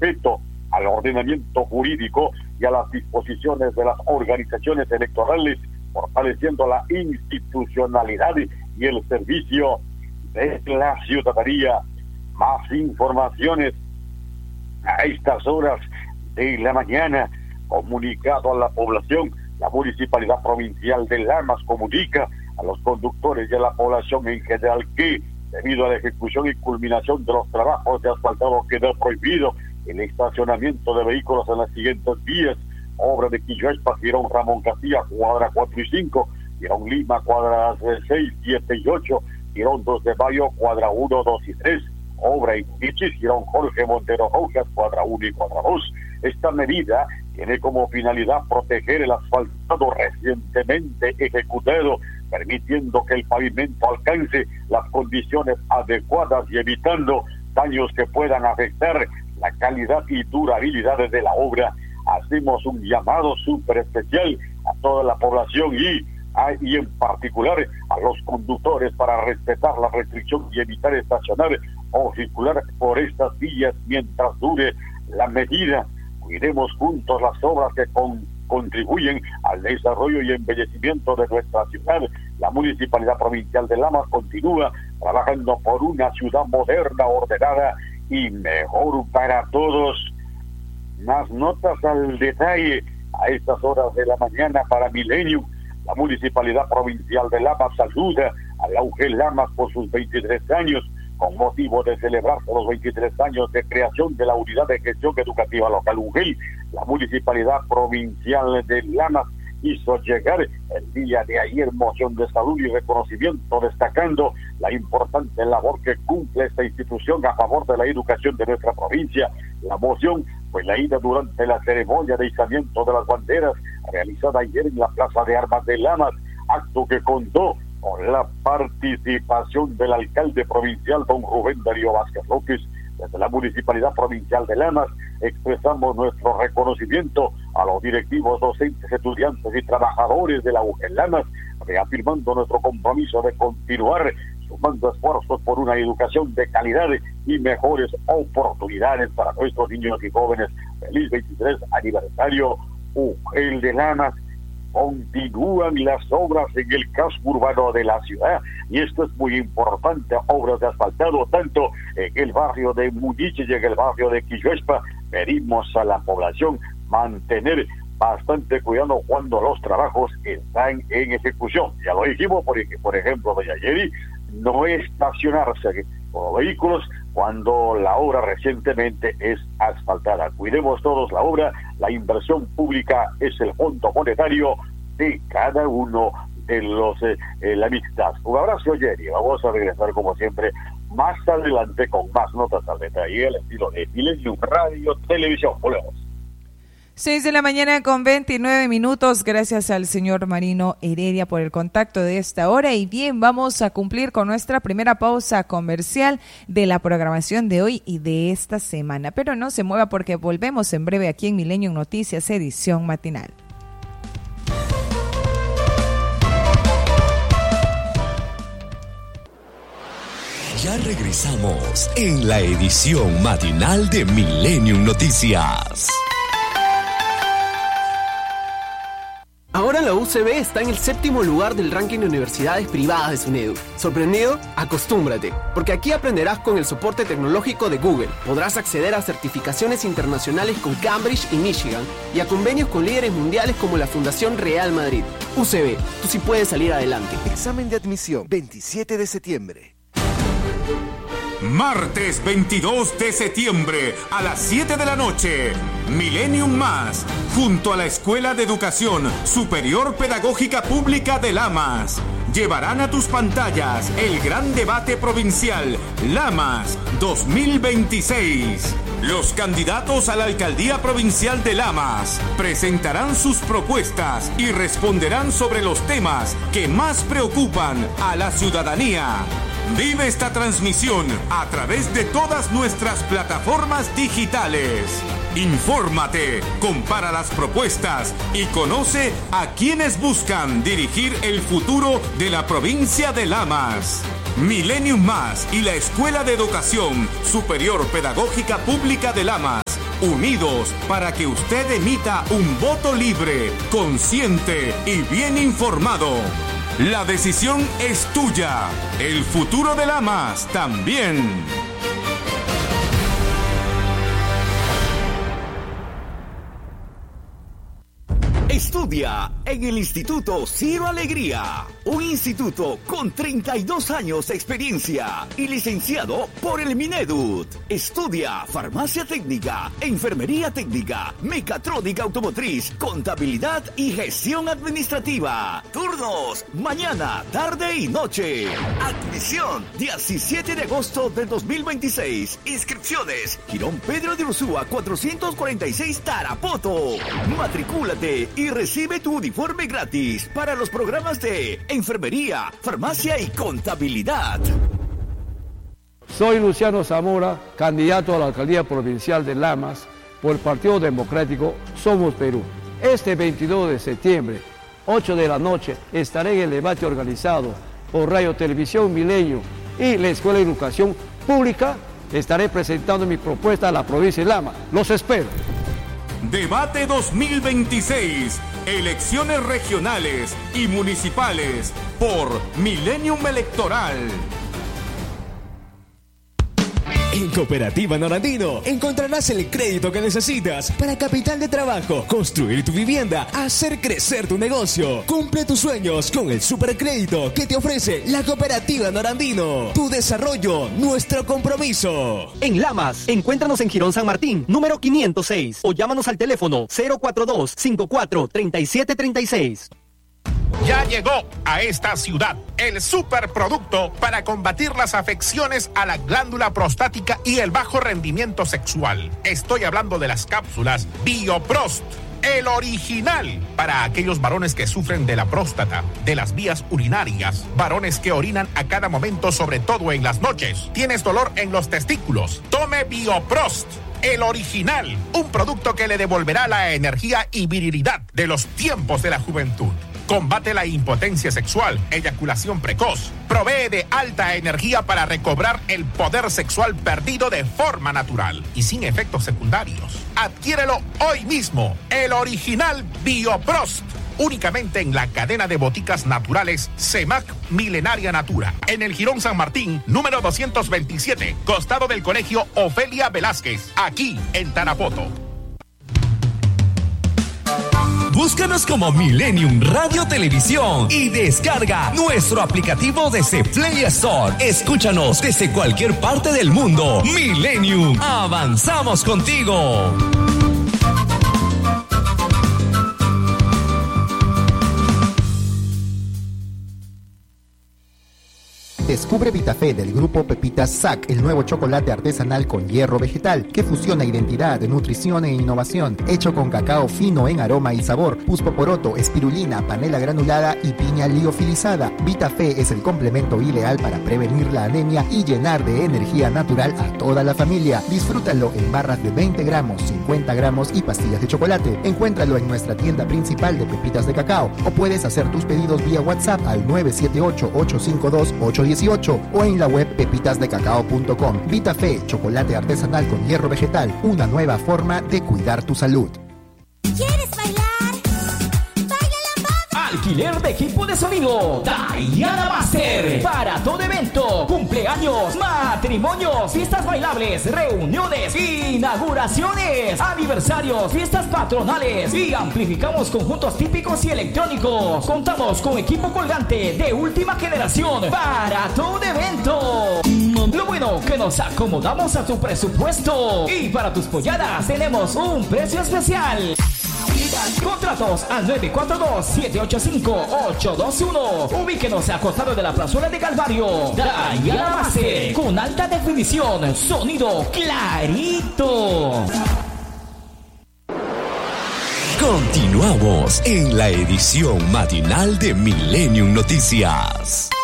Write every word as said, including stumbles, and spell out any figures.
respeto al ordenamiento jurídico y a las disposiciones de las organizaciones electorales, fortaleciendo la institucionalidad y el servicio de la ciudadanía. Más informaciones a estas horas de la mañana. Comunicado a la población, la Municipalidad Provincial de Lamas comunica a los conductores y a la población en general que, debido a la ejecución y culminación de los trabajos de asfaltado, queda prohibido el estacionamiento de vehículos en las siguientes vías: obra de Quilloespa, Girón Ramón Castilla, cuadra cuatro y cinco, Girón Lima, cuadras seis, siete y ocho, Girón dos de Mayo, cuadra uno, dos y tres, obra en Michis, Girón Jorge Montero Rojas, cuadra uno y cuadra dos. Esta medida tiene como finalidad proteger el asfaltado recientemente ejecutado, permitiendo que el pavimento alcance las condiciones adecuadas y evitando daños que puedan afectar la calidad y durabilidad de la obra. Hacemos un llamado súper especial a toda la población y, a, y en particular a los conductores para respetar la restricción y evitar estacionar o circular por estas vías mientras dure la medida. Cuidemos juntos las obras que con, contribuyen al desarrollo y embellecimiento de nuestra ciudad. La Municipalidad Provincial de Lamas continúa trabajando por una ciudad moderna, ordenada y mejor para todos. Más notas al detalle a estas horas de la mañana para Millennium. La Municipalidad Provincial de Lamas saluda a la U G Lamas por sus veintitrés años, con motivo de celebrar los veintitrés años de creación de la Unidad de Gestión Educativa Local U G E L. La Municipalidad Provincial de Lamas hizo llegar el día de ayer moción de salud y reconocimiento, destacando la importante labor que cumple esta institución a favor de la educación de nuestra provincia. La moción fue leída durante la ceremonia de izamiento de las banderas realizada ayer en la Plaza de Armas de Lamas, acto que contó con la participación del alcalde provincial, don Rubén Darío Vázquez López. Desde la Municipalidad Provincial de Lamas expresamos nuestro reconocimiento a los directivos, docentes, estudiantes y trabajadores de la U G E Lamas, reafirmando nuestro compromiso de continuar sumando esfuerzos por una educación de calidad y mejores oportunidades para nuestros niños y jóvenes. Feliz veintitrés aniversario U G E L de Lamas. Continúan las obras en el casco urbano de la ciudad, y esto es muy importante, obras de asfaltado tanto en el barrio de Muniche y en el barrio de Quilloespa. Pedimos a la población mantener bastante cuidado cuando los trabajos están en ejecución. Ya lo dijimos, por, por ejemplo, doña Yeri, no estacionarse con vehículos cuando la obra recientemente es asfaltada. Cuidemos todos la obra. La inversión pública es el fondo monetario de cada uno de los eh, eh, la mitad. Un abrazo, Jerry. Vamos a regresar como siempre más adelante con más notas al detalle, el estilo de Millennium Radio Televisión. Volvemos. seis de la mañana con veintinueve minutos. Gracias al señor Marino Heredia por el contacto de esta hora. Y bien, vamos a cumplir con nuestra primera pausa comercial de la programación de hoy y de esta semana. Pero no se mueva porque volvemos en breve aquí en Millennium Noticias, edición matinal. Ya regresamos en la edición matinal de Millennium Noticias. Ahora la U C B está en el séptimo lugar del ranking de universidades privadas de SUNEDU. ¿Sorprendido? Acostúmbrate, porque aquí aprenderás con el soporte tecnológico de Google. Podrás acceder a certificaciones internacionales con Cambridge y Michigan y a convenios con líderes mundiales como la Fundación Real Madrid. U C B, tú sí puedes salir adelante. Examen de admisión, veintisiete de septiembre. Martes veintidós de septiembre a las siete de la noche, Millennium Más, junto a la Escuela de Educación Superior Pedagógica Pública de Lamas, llevarán a tus pantallas el gran debate provincial Lamas dos mil veintiséis. Los candidatos a la Alcaldía Provincial de Lamas presentarán sus propuestas y responderán sobre los temas que más preocupan a la ciudadanía. Vive esta transmisión a través de todas nuestras plataformas digitales. Infórmate, compara las propuestas y conoce a quienes buscan dirigir el futuro de la provincia de Lamas. Millennium Más y la Escuela de Educación Superior Pedagógica Pública de Lamas, unidos para que usted emita un voto libre, consciente y bien informado. La decisión es tuya. El futuro de Lamas también. Estudia en el Instituto Ciro Alegría, un instituto con treinta y dos años de experiencia y licenciado por el Mineduc. Estudia farmacia técnica, enfermería técnica, mecatrónica automotriz, contabilidad y gestión administrativa. Turnos, mañana, tarde y noche. Admisión, diecisiete de agosto del dos mil veintiséis. Inscripciones, Girón Pedro de Ursúa cuatrocientos cuarenta y seis Tarapoto. Matricúlate y recibe tu uniforme gratis para los programas de enfermería, farmacia y contabilidad. Soy Luciano Zamora, candidato a la alcaldía provincial de Lamas por el Partido Democrático Somos Perú. Este veintidós de septiembre, ocho de la noche, estaré en el debate organizado por Radio Televisión Milenio y la Escuela de Educación Pública. Estaré presentando mi propuesta a la provincia de Lamas. Los espero. Debate dos mil veintiséis, elecciones regionales y municipales por Millennium Electoral. En Cooperativa Norandino encontrarás el crédito que necesitas para capital de trabajo, construir tu vivienda, hacer crecer tu negocio. Cumple tus sueños con el supercrédito que te ofrece la Cooperativa Norandino. Tu desarrollo, nuestro compromiso. En Lamas, encuéntranos en Girón San Martín, número quinientos seis, o llámanos al teléfono cero cuatro dos, cinco cuatro, tres siete tres seis. Ya llegó a esta ciudad el superproducto para combatir las afecciones a la glándula prostática y el bajo rendimiento sexual. Estoy hablando de las cápsulas Bioprost, el original para aquellos varones que sufren de la próstata, de las vías urinarias, varones que orinan a cada momento, sobre todo en las noches. ¿Tienes dolor en los testículos? Tome Bioprost. El original, un producto que le devolverá la energía y virilidad de los tiempos de la juventud. Combate la impotencia sexual, eyaculación precoz. Provee de alta energía para recobrar el poder sexual perdido de forma natural y sin efectos secundarios. Adquiérelo hoy mismo, el original Bioprost. Únicamente en la cadena de boticas naturales Semac Milenaria Natura, en el Girón San Martín, número doscientos veintisiete, costado del Colegio Ofelia Velázquez, aquí en Tarapoto. Búscanos como Millennium Radio Televisión y descarga nuestro aplicativo desde Play Store. Escúchanos desde cualquier parte del mundo. Millennium, avanzamos contigo. Descubre Vitafé del grupo Pepitas S A C, el nuevo chocolate artesanal con hierro vegetal que fusiona identidad, nutrición e innovación, hecho con cacao fino en aroma y sabor, puspoporoto, espirulina, panela granulada y piña liofilizada. Vitafé es el complemento ideal para prevenir la anemia y llenar de energía natural a toda la familia. Disfrútalo en barras de veinte gramos, cincuenta gramos y pastillas de chocolate. Encuéntralo en nuestra tienda principal de pepitas de cacao o puedes hacer tus pedidos vía WhatsApp al nueve siete ocho, ocho cinco dos, ocho uno ocho o en la web pepitas de cacao punto com. Vitafé, chocolate artesanal con hierro vegetal, una nueva forma de cuidar tu salud. ¿Quieres bailar? ¡Baila la moda! Alquiler de equipo de sonido Diana Master para todo evento, cumpleaños, matrimonios, fiestas bailables, reuniones, inauguraciones, aniversarios, fiestas patronales y amplificamos conjuntos típicos y electrónicos. Contamos con equipo colgante de última generación para todo evento. Lo bueno que nos acomodamos a tu presupuesto y para tus polladas tenemos un precio especial. Contratos al nueve cuatro dos, siete ocho cinco, ocho dos uno. Ubíquenos a costado de la plazuela de Calvario. Diana Master, con alta definición, sonido clarito. Continuamos en la edición matinal de Millennium Noticias.